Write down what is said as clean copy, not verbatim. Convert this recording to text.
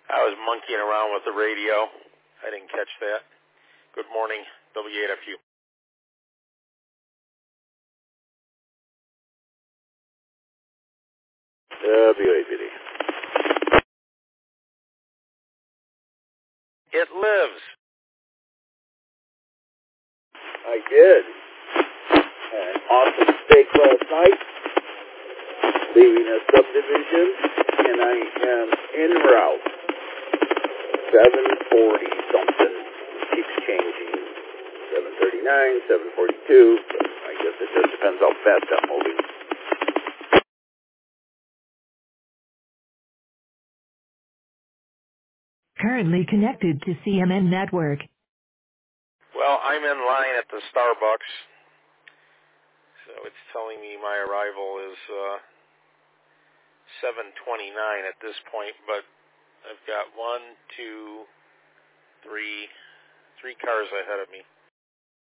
I was monkeying around with the radio. I didn't catch that. Good morning, W8FU. W8BD. It lives. I did. Had an awesome steak last night, leaving a subdivision, and I am en route. 740 something. Keeps changing. 739, 742. I guess it just depends how fast I'm moving. Currently connected to CMN Network. Well, I'm in line at the Starbucks, so it's telling me my arrival is 7:29 at this point, but I've got three cars ahead of me.